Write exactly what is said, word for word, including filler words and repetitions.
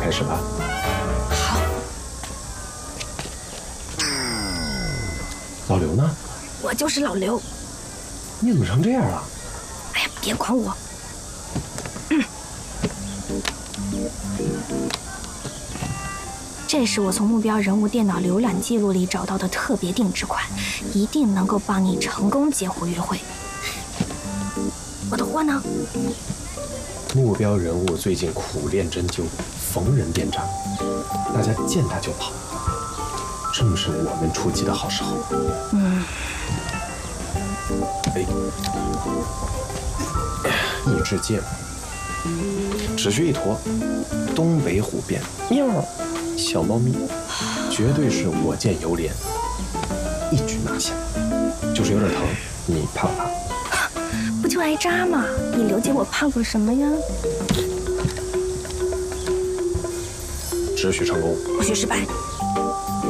开始吧。 好。 老刘呢？ 我就是老刘。 你怎么成这样了？ 哎呀，别管我。嗯。这是我从目标人物电脑浏览记录里找到的特别定制款，一定能够帮你成功截胡约会。我的货呢？ 目标人物最近苦练针灸，逢人便掌，大家见他就跑，正是我们出击的好时候。 嗯。 哎，一支箭，只需一坨东北虎鞭，喵，小猫咪，绝对是我见犹怜，一举拿下。就是有点疼，你怕不怕？ 不就挨扎吗？你刘姐我怕过什么呀？ 只许成功， 不许失败。